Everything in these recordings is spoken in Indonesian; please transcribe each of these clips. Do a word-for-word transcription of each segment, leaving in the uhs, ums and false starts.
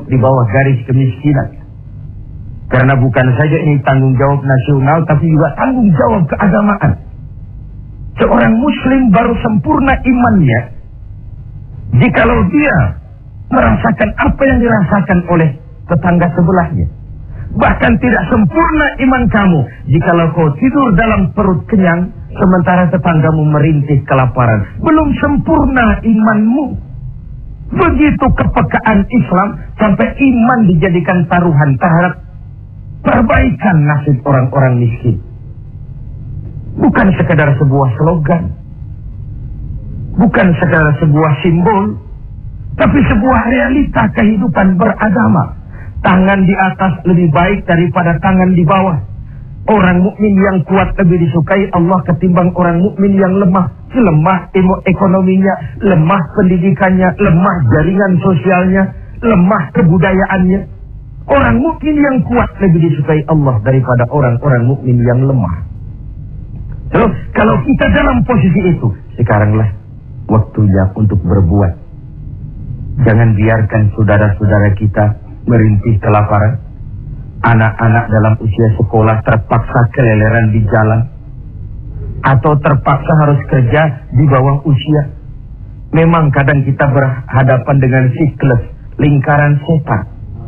di bawah garis kemiskinan. Karena bukan saja ini tanggung jawab nasional, tapi juga tanggung jawab keagamaan. Seorang muslim baru sempurna imannya jikalau dia merasakan apa yang dirasakan oleh tetangga sebelahnya. Bahkan tidak sempurna iman kamu jikalau kau tidur dalam perut kenyang sementara tetanggamu merintih kelaparan. Belum sempurna imanmu. Begitu kepekaan Islam sampai iman dijadikan taruhan terhadap perbaikan nasib orang-orang miskin. Bukan sekadar sebuah slogan, bukan sekadar sebuah simbol, tapi sebuah realita kehidupan beragama. Tangan di atas lebih baik daripada tangan di bawah. Orang mukmin yang kuat lebih disukai Allah ketimbang orang mukmin yang lemah. Lemah ekonominya, lemah pendidikannya, lemah jaringan sosialnya, lemah kebudayaannya. Orang mukmin yang kuat lebih disukai Allah daripada orang-orang mukmin yang lemah. So, kalau kita dalam posisi itu, sekaranglah waktunya untuk berbuat. Jangan biarkan saudara-saudara kita merintih kelaparan. Anak-anak dalam usia sekolah terpaksa keleleran di jalan, atau terpaksa harus kerja di bawah usia. Memang kadang kita berhadapan dengan siklus lingkaran setan.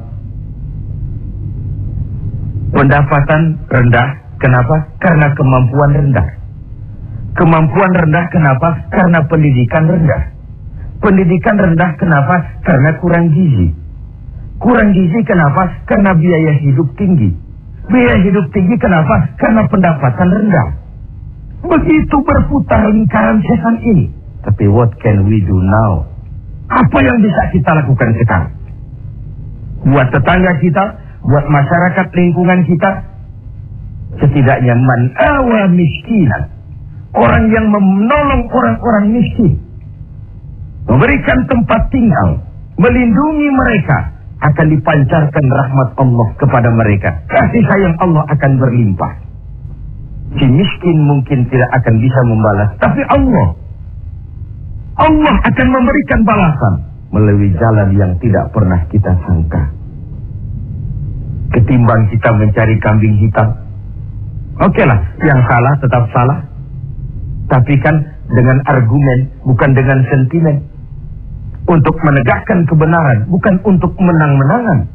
Pendapatan rendah, kenapa? Karena kemampuan rendah. Kemampuan rendah kenapa? Karena pendidikan rendah. Pendidikan rendah kenapa? Karena kurang gizi. Kurang gizi kenapa? Karena biaya hidup tinggi. Biaya hidup tinggi kenapa? Karena pendapatan rendah. Begitu berputar lingkaran setan ini. Tapi what can we do now? Apa yang bisa kita lakukan sekarang? Buat tetangga kita, buat masyarakat lingkungan kita, setidaknya man awa miskinan, orang yang menolong orang-orang miskin, memberikan tempat tinggal, melindungi mereka, akan dipancarkan rahmat Allah kepada mereka. Kasih sayang Allah akan berlimpah. Si miskin mungkin tidak akan bisa membalas, tapi Allah Allah akan memberikan balasan melalui jalan yang tidak pernah kita sangka. Ketimbang kita mencari kambing hitam, oke lah, yang salah tetap salah, tapi kan dengan argumen, bukan dengan sentimen. Untuk menegakkan kebenaran, bukan untuk menang-menangan.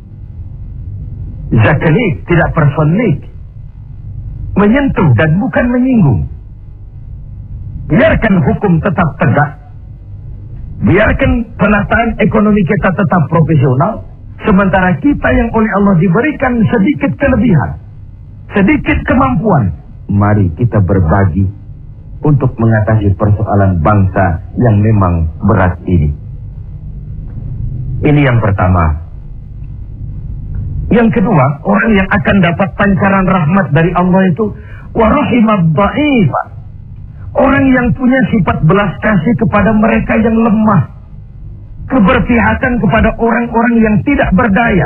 Zakanik, tidak personik. Menyentuh dan bukan menyinggung. Biarkan hukum tetap tegak. Biarkan penataan ekonomi kita tetap profesional. Sementara kita yang oleh Allah diberikan sedikit kelebihan, sedikit kemampuan, mari kita berbagi untuk mengatasi persoalan bangsa yang memang berat ini. Ini yang pertama. Yang kedua, orang yang akan dapat pancaran rahmat dari Allah itu warahimad dha'ifa. Orang yang punya sifat belas kasih kepada mereka yang lemah, keberpihakan kepada orang-orang yang tidak berdaya.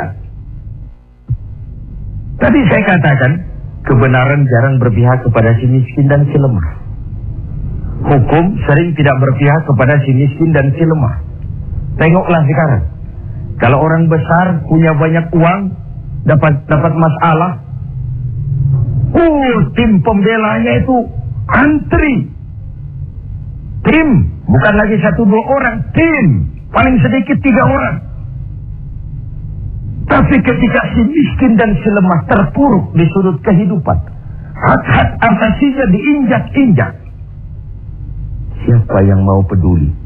Tadi saya katakan, kebenaran jarang berpihak kepada si miskin dan si lemah. Hukum sering tidak berpihak kepada si miskin dan si lemah. Tengoklah sekarang. Kalau orang besar punya banyak uang, dapat dapat masalah, uh, tim pembelanya itu antri. Tim, bukan lagi satu dua orang, tim. Paling sedikit tiga orang. Tapi ketika si miskin dan si lemah terpuruk di sudut kehidupan, hak-hak asasinya diinjak-injak, siapa yang mau peduli?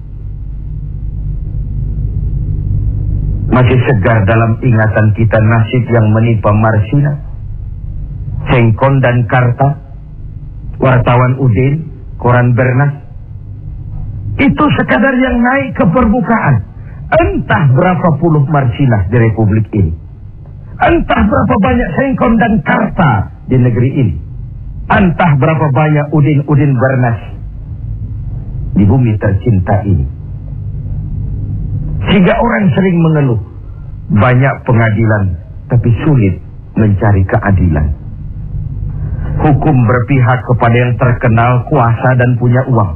Masih segar dalam ingatan kita nasib yang menimpa Marsina, Sengkon dan Karta, wartawan Udin, koran Bernas. Itu sekadar yang naik ke permukaan. Entah berapa puluh Marsinah di Republik ini. Entah berapa banyak Sengkon dan Karta di negeri ini. Entah berapa banyak Udin-Udin Bernas di bumi tercinta ini. Sehingga orang sering mengeluh, banyak pengadilan tapi sulit mencari keadilan. Hukum berpihak kepada yang terkenal, kuasa dan punya uang.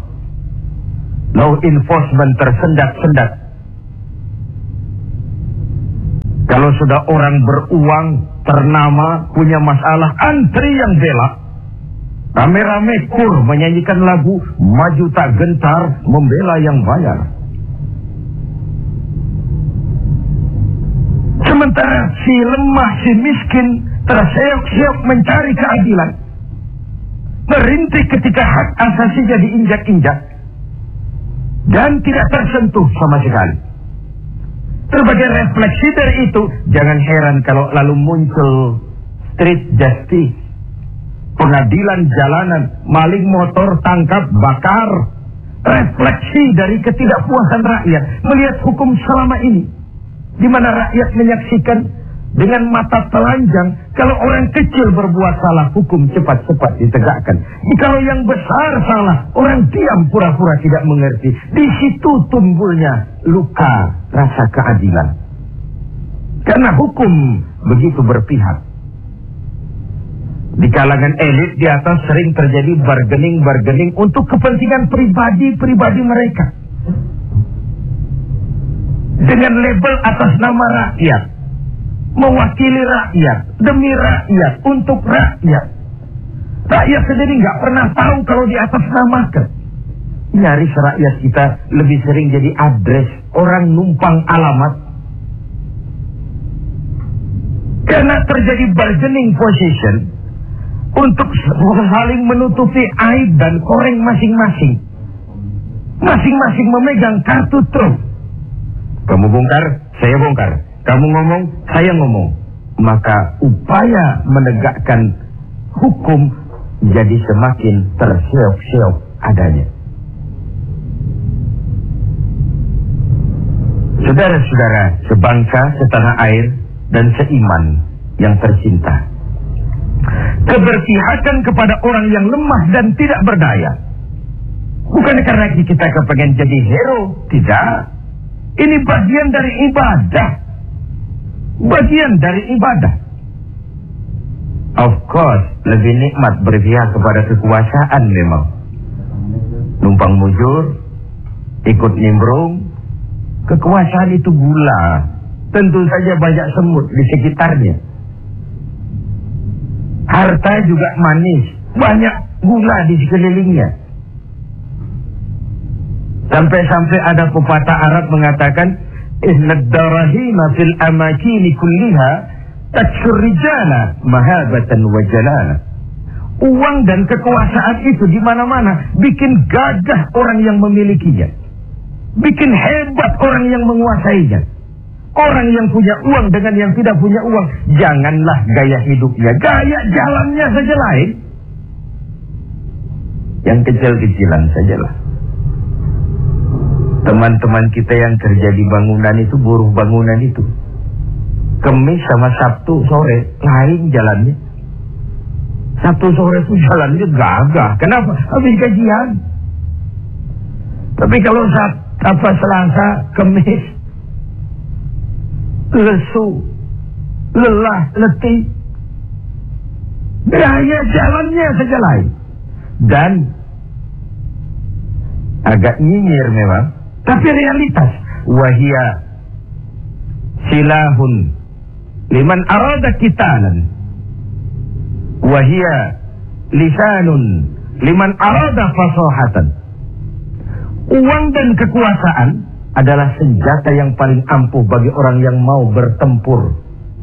Law enforcement tersendat-sendat. Kalau sudah orang beruang, ternama, punya masalah, antri yang bela. Rame-rame kur menyanyikan lagu maju tak gentar, membela yang bayar. Sementara si lemah, si miskin terseok-seok mencari keadilan, merintih ketika hak asasinya diinjak-injak dan tidak tersentuh sama sekali. Sebagai refleksi dari itu, jangan heran kalau lalu muncul street justice, pengadilan jalanan, maling motor tangkap bakar. Refleksi dari ketidakpuasan rakyat melihat hukum selama ini, di mana rakyat menyaksikan dengan mata telanjang kalau orang kecil berbuat salah, hukum cepat-cepat ditegakkan. Kalau yang besar salah, orang diam pura-pura tidak mengerti. Di situ tumbuhnya luka rasa keadilan. Karena hukum begitu berpihak. Di kalangan elit di atas sering terjadi bargaining-bargaining untuk kepentingan pribadi-pribadi mereka. Dengan label atas nama rakyat, mewakili rakyat, demi rakyat, untuk rakyat. Rakyat sendiri nggak pernah tahu kalau di atas namakan. Nyaris rakyat kita lebih sering jadi address, orang numpang alamat. Karena terjadi bargaining position untuk saling menutupi aib dan koreng masing-masing. Masing-masing memegang kartu truf. Kamu bongkar, saya bongkar. Kamu ngomong, saya ngomong. Maka upaya menegakkan hukum jadi semakin terseok-seok adanya. Saudara-saudara sebangsa, setanah air, dan seiman yang tercinta, keberpihakan kepada orang yang lemah dan tidak berdaya bukan karena kita kepengen jadi hero, tidak. Ini bagian dari ibadah. Bagian dari ibadah. Of course, lebih nikmat berpihak kepada kekuasaan memang. Numpang mujur, ikut nimbrung. Kekuasaan itu gula. Tentu saja banyak semut di sekitarnya. Harta juga manis, banyak gula di sekelilingnya. Sampai-sampai ada pepatah Arab mengatakan, Inna darahima fil amakini kulliha taksur rijala mahabatan wa jalala. Uang dan kekuasaan itu di mana-mana bikin gagah orang yang memilikinya, bikin hebat orang yang menguasainya. Orang yang punya uang dengan yang tidak punya uang, janganlah gaya hidupnya, gaya jalannya saja lain. Yang kecil-kecilan sajalah. Teman-teman kita yang kerja di bangunan itu, buruh bangunan itu, Kemis sama Sabtu sore lain jalannya. Sabtu sore itu jalannya gagah. Kenapa? Habis gajian. Tapi kalau saat apa Selasa, Kemis, lesu, lelah, letih, gaya jalannya saja lain. Dan agak nyinyir memang, tapi realitas. Wahia silahun liman arada kitalan, wahia lisanun liman arada fasahatan. Uang dan kekuasaan adalah senjata yang paling ampuh bagi orang yang mau bertempur.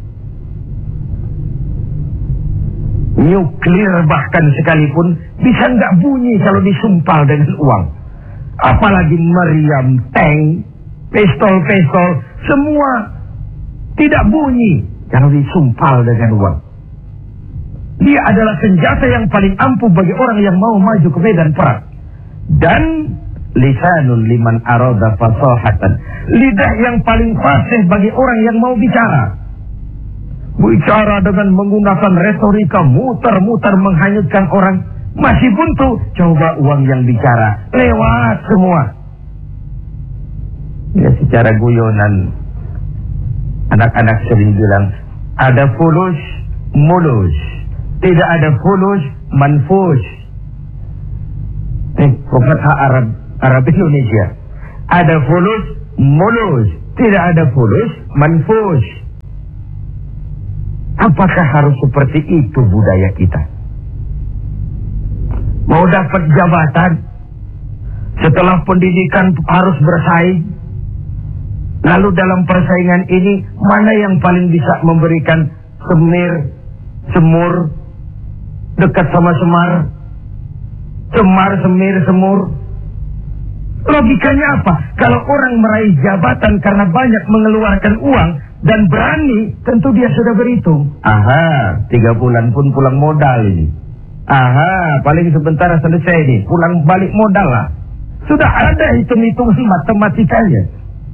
Nuklir bahkan sekalipun bisa nggak bunyi kalau disumpal dengan uang. Apalagi meriam, tank, pistol-pistol, semua tidak bunyi kalau disumpal dengan uang. Dia adalah senjata yang paling ampuh bagi orang yang mau maju ke medan perang. Dan lisanul liman arada fasahatan, lidah yang paling fasih bagi orang yang mau bicara. Bicara dengan menggunakan retorika muter-muter menghanyutkan orang, masih buntu. Coba uang yang bicara, lewat semua. Ya, secara guyonan anak-anak sering bilang, ada fulus mulus, tidak ada fulus manfus. Eh, pepatah Arab Arab Indonesia. Ada fulus mulus, tidak ada fulus manfus. Apakah harus seperti itu budaya kita? Mau dapat jabatan, setelah pendidikan harus bersaing. Lalu dalam persaingan ini, mana yang paling bisa memberikan semir, semur, dekat sama semar, semar, semir, semur? Logikanya apa? Kalau orang meraih jabatan karena banyak mengeluarkan uang dan berani, tentu dia sudah berhitung. Aha, tiga bulan pun pulang modal ini. Aha, paling sebentar selesai nih, pulang balik modal lah. Sudah ada hitung-hitung matematikanya.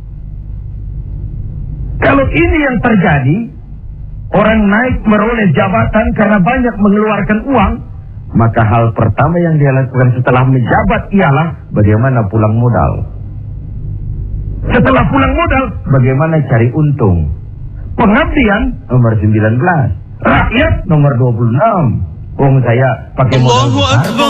Kalau ini yang terjadi, orang naik meroleh jabatan karena banyak mengeluarkan uang, maka hal pertama yang dia lakukan setelah menjabat ialah bagaimana pulang modal. Setelah pulang modal, bagaimana cari untung. Pengabdian nomor sembilan belas, rakyat nomor dua puluh enam. Wong saya pakai modal besar.